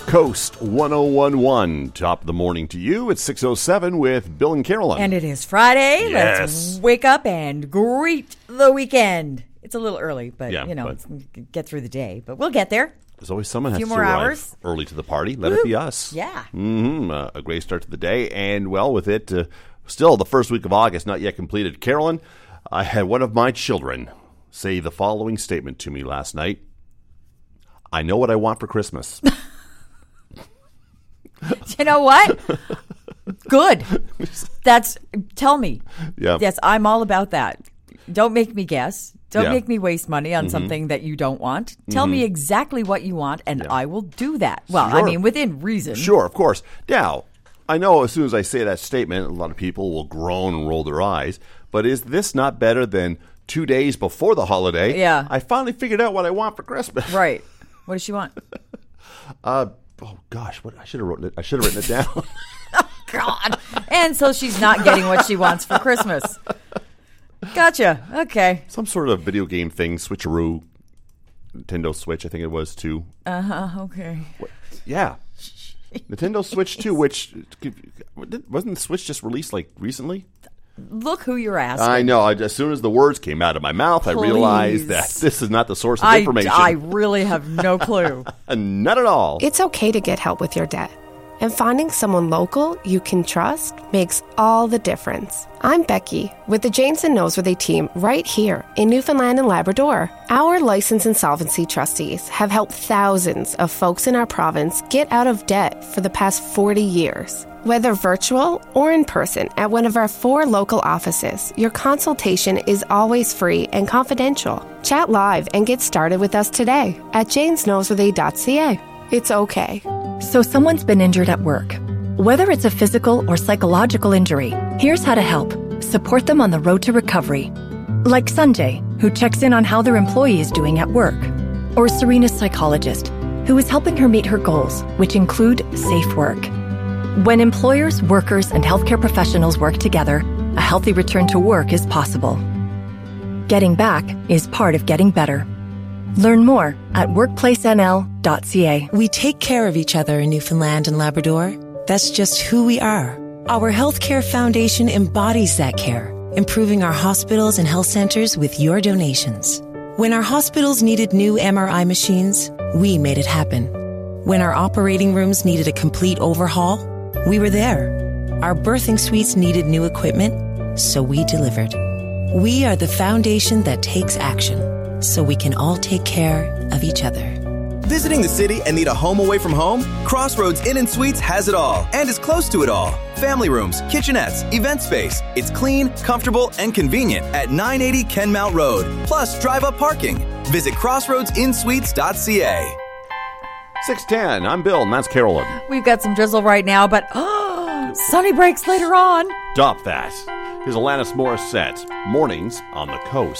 Coast 1011. Top of the morning to you. It's 6:07 with Bill and Carolyn. And it is Friday. Yes. Let's wake up and greet the weekend. It's a little early, but, get through the day. But we'll get there. There's always someone has to more arrive hours. early to the party. Let it be us. Yeah. A great start to the day. And, well, with it, still the first week of August, not yet completed. Carolyn, I had one of my children say the following statement to me last night. I know what I want for Christmas. You know what? Good. Tell me. Yeah. Yes, I'm all about that. Don't make me guess. Don't Yeah. make me waste money on something that you don't want. Tell me exactly what you want, and I will do that. Well, Sure. I mean, within reason. Sure, of course. Now, I know as soon as I say that statement, a lot of people will groan and roll their eyes. But is this not better than 2 days before the holiday? Yeah. I finally figured out what I want for Christmas. Right. What does she want? Oh gosh, what I should have written it down. God. And so she's not getting what she wants for Christmas. Gotcha. Okay. Some sort of video game thing, switcheroo. Nintendo Switch, I think it was too. Okay. Yeah. Nintendo Switch 2, which wasn't the Switch just released like recently? Look who you're asking. I know. As soon as the words came out of my mouth, I realized that this is not the source of information. I really have no clue. Not at all. It's okay to get help with your debt. And finding someone local you can trust makes all the difference. I'm Becky with the James and Noseworthy team right here in Newfoundland and Labrador. Our licensed insolvency trustees have helped thousands of folks in our province get out of debt for the past 40 years. Whether virtual or in person at one of our 4 local offices, your consultation is always free and confidential. Chat live and get started with us today at jamesnoseworthy.ca. It's okay. So someone's been injured at work. Whether it's a physical or psychological injury, here's how to help. Support them on the road to recovery. Like Sanjay, who checks in on how their employee is doing at work. Or Serena's psychologist, who is helping her meet her goals, which include safe work. When employers, workers, and healthcare professionals work together, a healthy return to work is possible. Getting back is part of getting better. Learn more at workplacenl.ca. We take care of each other in Newfoundland and Labrador. That's just who we are. Our Healthcare Foundation embodies that care, improving our hospitals and health centers with your donations. When our hospitals needed new MRI machines, we made it happen. When our operating rooms needed a complete overhaul, we were there. Our birthing suites needed new equipment, so we delivered. We are the foundation that takes action, so we can all take care of each other. Visiting the city and need a home away from home? Crossroads Inn & Suites has it all and is close to it all. Family rooms, kitchenettes, event space. It's clean, comfortable, and convenient at 980 Kenmount Road. Plus drive-up parking. Visit crossroadsinsuites.ca. 6:10. I'm Bill, and that's Carolyn. We've got some drizzle right now, but sunny breaks later on. Stop that. Here's Alanis Morissette. Mornings on the Coast.